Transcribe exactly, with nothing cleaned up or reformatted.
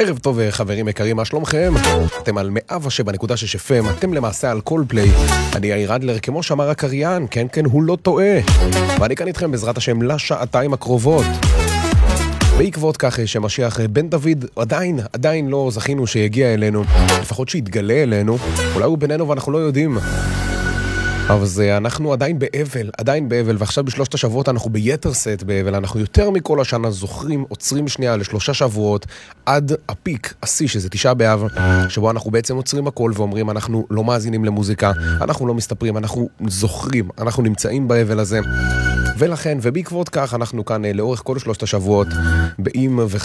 ערב טוב חברים יקרים, מה שלומכם? אתם על מאה ושבע נקודה שש אף אם, אתם למעשה על כל פליי. אני יאיר אדלר, כמו שאמר הקריין, כן כן הוא לא טועה. ואני כאן איתכם בעזרת השם לשעתיים הקרובות. בעקבות כך שמשיח בן דוד עדיין, עדיין לא זכינו שיגיע אלינו, לפחות שיתגלה אלינו, אולי הוא בינינו ואנחנו לא יודעים. אז אנחנו עדיין באבל, עדיין באבל, ועכשיו בשלושת השבועות אנחנו ביתר סט באבל, אנחנו יותר מכל השנה זוכרים, עוצרים שנייה לשלושה שבועות, עד הפיק, השיא, שזה תשעה באב, שבו אנחנו בעצם עוצרים הכל ואומרים, אנחנו לא מאזינים למוזיקה, אנחנו לא מסתפרים, אנחנו זוכרים, אנחנו נמצאים באבל הזה. ולכן, ובעקבות כך, אנחנו כאן לאורך כל שלושת השבועות, באים וחזרים,